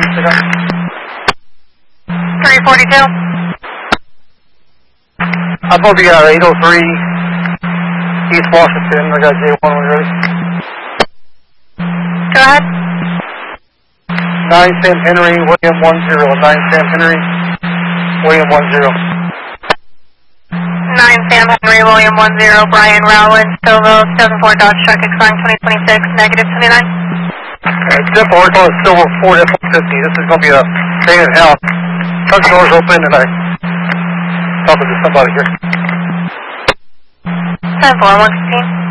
342. I'm supposed to be at 803 East Washington. I got J1 when you're ready. Go ahead. 9 Sam Henry, William 10. 9 Sam Henry, William 10. 9 Sam Henry, William 10, Brian Rowland, Stouffville, 74 Dodge Truck, expiring 2026, negative 29. Except for we're calling Silver Ford F-150. This is going to be a day in hell. Truck doors open and I talking to somebody here. 10-4, 115.